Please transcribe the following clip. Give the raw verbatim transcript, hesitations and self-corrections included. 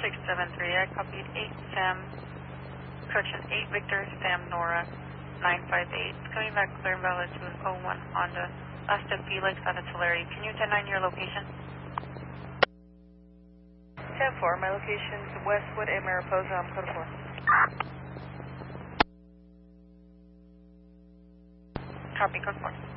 six seven three, I copied eight Sam, correction, eight Victor, Sam, Nora, nine five eight. Coming back clear and valid to an oh one Honda. Last of Felix out of Tulare. Can you ten nine your location? ten four, my location's Westwood and Mariposa, I'm code four. Copy, code four.